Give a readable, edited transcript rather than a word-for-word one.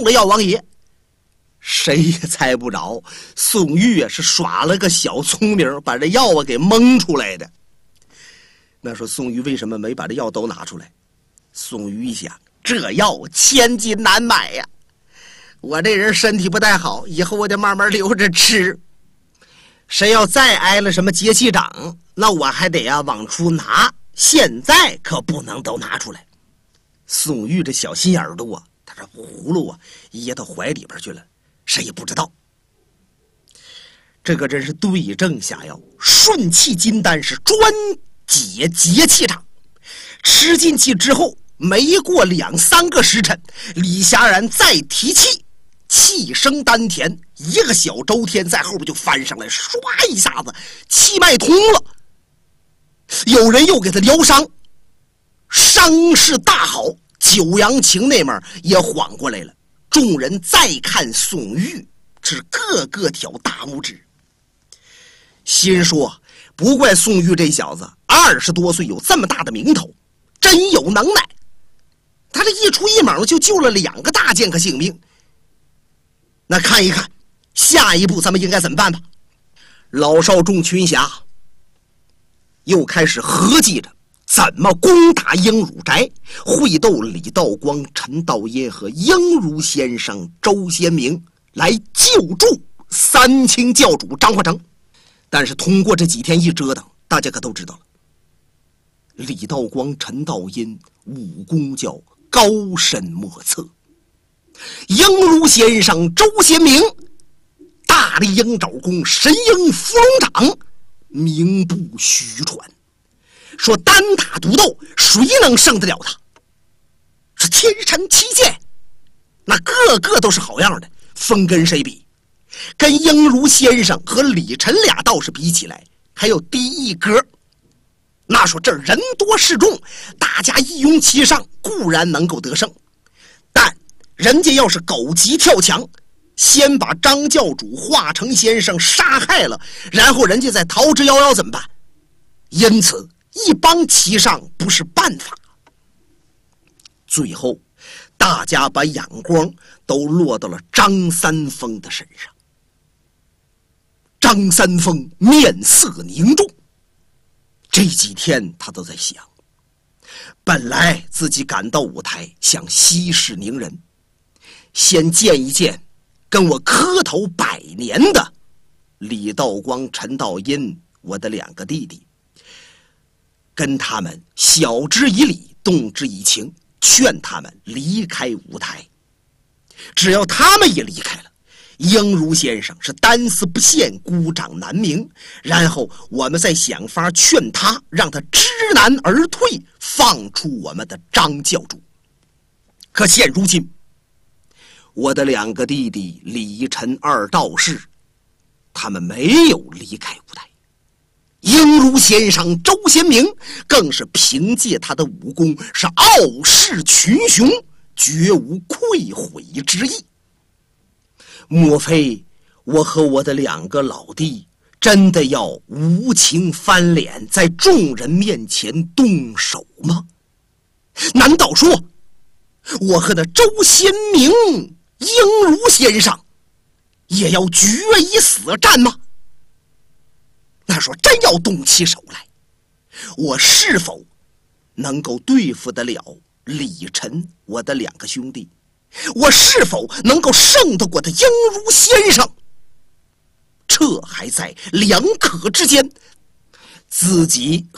中了药王爷。谁也猜不着宋玉是耍了个小聪明，把这药给蒙出来的。那说宋玉为什么没把这药都拿出来？宋玉一想，这药千金难买呀，我这人身体不太好，以后我得慢慢留着吃。谁要再挨了什么节气掌，那我还得往出拿，现在可不能都拿出来。宋玉这小心眼多，他这葫芦掖到怀里边去了，谁也不知道。这个真是对症下药，顺气金丹是专解节气掌。吃进去之后，没过2-3个时辰，李霞然再提气，气升丹田，一个小周天在后边就翻上来，唰一下子气脉通了。有人又给他疗伤，伤势大好，九阳情那面也缓过来了。众人再看宋玉，是个个挑大拇指，心说不怪宋玉这小子20多岁有这么大的名头，真有能耐。他这一出一猛就救了2个大剑客性命。那看一看下一步咱们应该怎么办吧。老少众群侠又开始合计着怎么攻打鹰乳宅，会斗李道光、陈道业和鹰如先生周先明来救助三清教主张化成。但是通过这几天一折腾，大家可都知道了，李道光、陈道阴武功叫高深莫测，鹰如先生周先明大力鹰爪功、神鹰伏龙掌名不虚传，说单打独斗谁能胜得了他？是天神七剑，那个个都是好样的，分跟谁比？跟鹰如先生和李晨俩道士比起来还要低一格。那说这人多势众，大家一拥其上固然能够得胜，但人家要是狗急跳墙，先把张教主华成先生杀害了，然后人家再逃之夭夭怎么办？因此一帮齐上不是办法。最后大家把眼光都落到了张三丰的身上。张三丰面色凝重，这几天他都在想，本来自己赶到舞台想息事宁人，先见一见跟我磕头100年的李道光、陈道阴，我的2个弟弟，跟他们晓之以理，动之以情，劝他们离开舞台。只要他们也离开了，鹰如先生是单丝不线，孤掌难鸣，然后我们再想法劝他，让他知难而退，放出我们的张教主。可现如今我的2个弟弟李晨2道士，他们没有离开舞台。鹰如先生周先明更是凭借他的武功是傲视群雄，绝无愧悔之意。莫非我和我的2个老弟真的要无情翻脸，在众人面前动手吗？难道说我和那周先明、鹰如先生也要决一死战吗？那说真要动起手来，我是否能够对付得了李晨我的2个兄弟？我是否能够胜得过他鹰如先生？这还在2可之间，自己